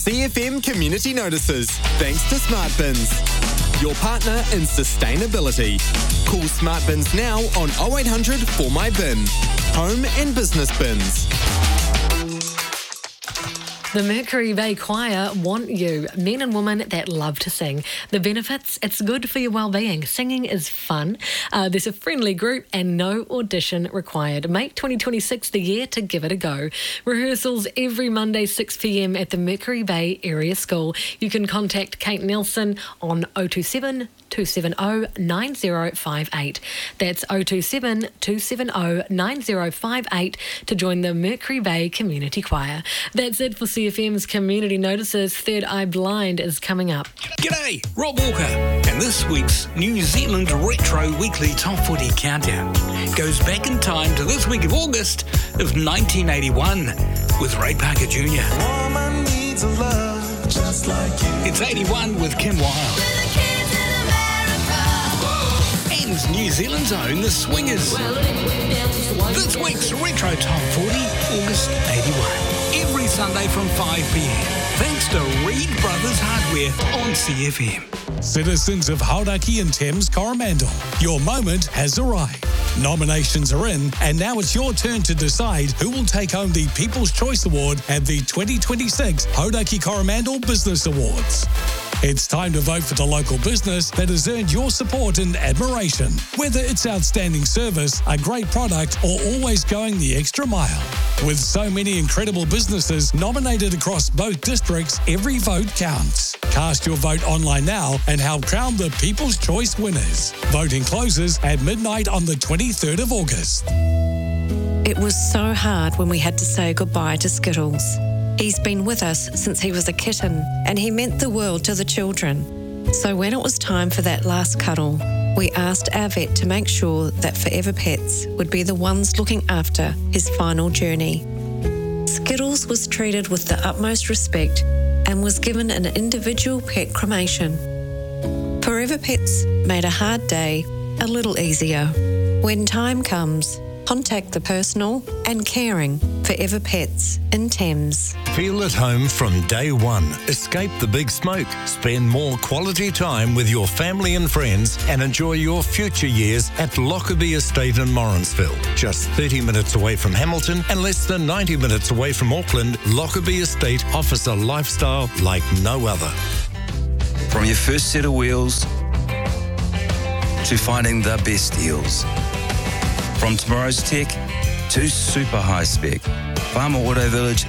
CFM Community Notices, thanks to Smart Bins, your partner in sustainability. Call Smart Bins now on 0800 For My Bin. Home and business bins. The Mercury Bay Choir want you, men and women that love to sing. The benefits, it's good for your well-being. Singing is fun. There's a friendly group and no audition required. Make 2026 the year to give it a go. Rehearsals every Monday 6 p.m. at the Mercury Bay Area School. You can contact Kate Nelson on 027 270 9058. That's 027 270 9058 to join the Mercury Bay Community Choir. That's it for CFM's Community Notices. Third Eye Blind is coming up. G'day, Rob Walker, and this week's New Zealand Retro Weekly Top 40 Countdown goes back in time to this week of August of 1981 with Ray Parker Jr. Woman needs a love just like you. It's 81 with Kim Wilde. And New Zealand's own The Swingers. This week's Retro Top 40, August 81. Every Sunday from 5 p.m. Thanks to Reed Brothers Hardware on CFM. Citizens of Hauraki and Thames Coromandel, your moment has arrived. Nominations are in, and now it's your turn to decide who will take home the People's Choice Award at the 2026 Hauraki Coromandel Business Awards. It's time to vote for the local business that has earned your support and admiration. Whether it's outstanding service, a great product, or always going the extra mile. With so many incredible businesses nominated across both districts, every vote counts. Cast your vote online now and help crown the People's Choice winners. Voting closes at midnight on the 23rd of August. It was so hard when we had to say goodbye to Skittles. He's been with us since he was a kitten, and he meant the world to the children. So when it was time for that last cuddle, we asked our vet to make sure that Forever Pets would be the ones looking after his final journey. Skittles was treated with the utmost respect and was given an individual pet cremation. Forever Pets made a hard day a little easier. When time comes, contact the personal and caring Forever Pets in Thames. Feel at home from day one. Escape the big smoke. Spend more quality time with your family and friends and enjoy your future years at Lockerbie Estate in Morrinsville. Just 30 minutes away from Hamilton and less than 90 minutes away from Auckland, Lockerbie Estate offers a lifestyle like no other. From your first set of wheels to finding the best deals. From tomorrow's tech to super high spec, Farmer Auto Village